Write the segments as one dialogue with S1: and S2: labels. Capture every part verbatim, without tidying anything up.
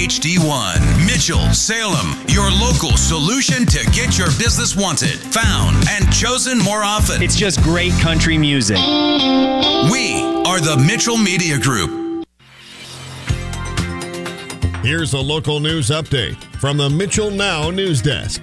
S1: H D one. Mitchell, Salem, your local solution to get your business wanted, found, and chosen more often.
S2: It's just great country music.
S1: We are the Mitchell Media Group.
S3: Here's a local news update from the Mitchell Now News Desk.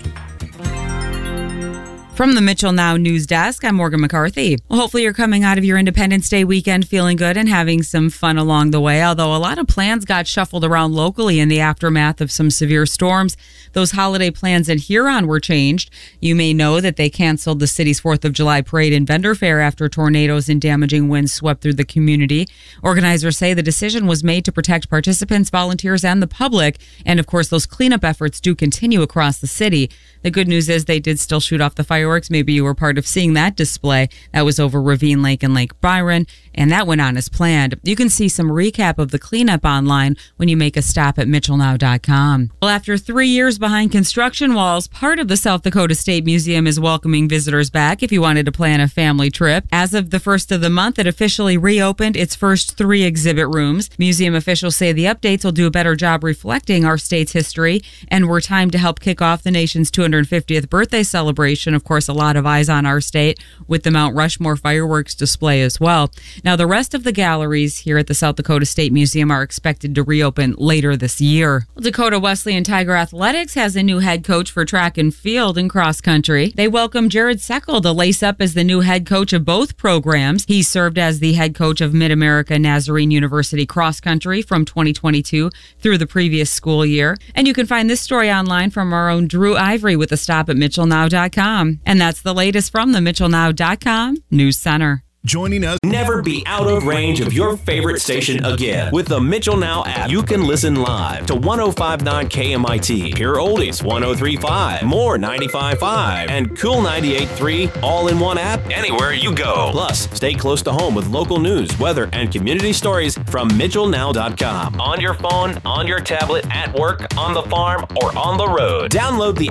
S4: From the Mitchell Now News Desk, I'm Morgan McCarthy. Well, hopefully you're coming out of your Independence Day weekend feeling good and having some fun along the way, although a lot of plans got shuffled around locally in the aftermath of some severe storms. Those holiday plans in Huron were changed. You may know that they canceled the city's fourth of July parade and vendor fair after tornadoes and damaging winds swept through the community. Organizers say the decision was made to protect participants, volunteers, and the public. And of course, those cleanup efforts do continue across the city. The good news is they did still shoot off the fireworks. Maybe you were part of seeing that display. That was over Ravine Lake and Lake Byron, and that went on as planned. You can see some recap of the cleanup online when you make a stop at mitchell now dot com. Well, after three years behind construction walls, part of the South Dakota State Museum is welcoming visitors back if you wanted to plan a family trip. As of the first of the month, it officially reopened its first three exhibit rooms. Museum officials say the updates will do a better job reflecting our state's history and were timed to help kick off the nation's two hundred fiftieth birthday celebration. Of course, a lot of eyes on our state with the Mount Rushmore fireworks display as well. Now, the rest of the galleries here at the South Dakota State Museum are expected to reopen later this year. Dakota Wesleyan Tiger Athletics has a new head coach for track and field and cross country. They welcome Jared Seckel to lace up as the new head coach of both programs. He served as the head coach of Mid-America Nazarene University cross country from twenty twenty-two through the previous school year. And you can find this story online from our own Drew Ivory with a stop at mitchell now dot com. And that's the latest from the mitchell now dot com News Center.
S5: Joining us.
S6: Never be out of range of your favorite station again. With the Mitchell Now app, you can listen live to one oh five point nine K M I T, Pure Oldies one oh three point five, More ninety-five point five, and Cool ninety-eight point three, all in one app anywhere you go. Plus, stay close to home with local news, weather, and community stories from mitchell now dot com. On your phone, on your tablet, at work, on the farm, or on the road. Download the